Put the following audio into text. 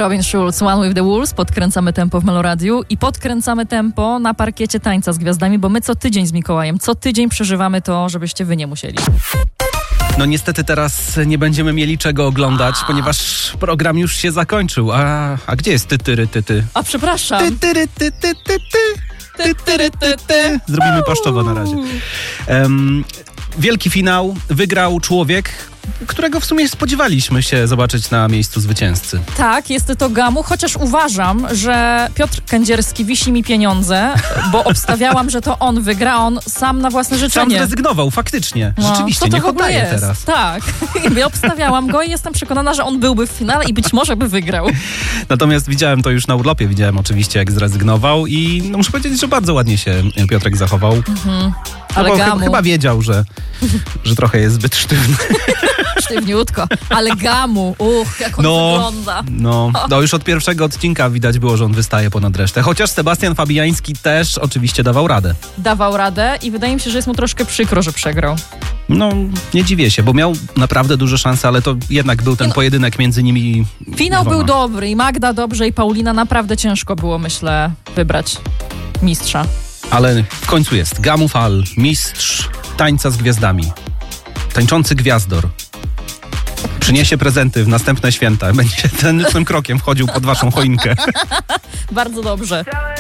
Robin Schulz, One with the Wolves. Podkręcamy tempo w Meloradiu i podkręcamy tempo na parkiecie Tańca z Gwiazdami, bo my co tydzień z Mikołajem, co tydzień przeżywamy to, żebyście wy nie musieli. No niestety teraz nie będziemy mieli czego oglądać, ponieważ program już się zakończył. A gdzie jest ty? A przepraszam. Ty. Zrobimy paszczowo na razie. Wielki finał wygrał człowiek, którego w sumie spodziewaliśmy się zobaczyć na miejscu zwycięzcy. Tak, jest to Gamu, chociaż uważam, że Piotr Kędzierski wisi mi pieniądze, bo obstawiałam, że to on wygra, on sam na własne życzenie. Sam zrezygnował, faktycznie. No, rzeczywiście, niech oddaje teraz. Tak, i obstawiałam go i jestem przekonana, że on byłby w finale i być może by wygrał. Natomiast widziałem to już na urlopie, widziałem oczywiście jak zrezygnował i no, muszę powiedzieć, że bardzo ładnie się Piotrek zachował. Ale Gamu... Chyba wiedział, że trochę jest zbyt sztywny. Sztywniutko. Ale Gamu, jak on wygląda. No już od pierwszego odcinka widać było, że on wystaje ponad resztę. Chociaż Sebastian Fabiański też oczywiście dawał radę. Dawał radę i wydaje mi się, że jest mu troszkę przykro, że przegrał. No, nie dziwię się, bo miał naprawdę duże szanse, ale to jednak był ten pojedynek między nimi. Finał był dobry i Magda dobrze i Paulina naprawdę ciężko było, myślę, wybrać mistrza. Ale w końcu jest Gamu Fal, mistrz Tańca z Gwiazdami. Tańczący gwiazdor. Przyniesie prezenty w następne święta. Będzie tanecznym krokiem wchodził pod waszą choinkę. Bardzo dobrze.